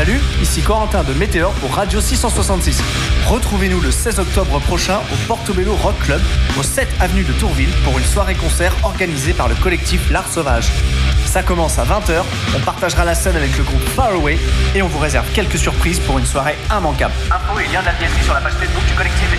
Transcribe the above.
Salut, ici Corentin de Météor pour Radio 666. Retrouvez-nous le 16 octobre prochain au Portobello Rock Club, au 7 avenue de Tourville, pour une soirée-concert organisée par le collectif L'Art Sauvage. Ça commence à 20h, on partagera la scène avec le groupe Far Away et on vous réserve quelques surprises pour une soirée immanquable. Info et lien de la billetterie sur la page Facebook du collectif et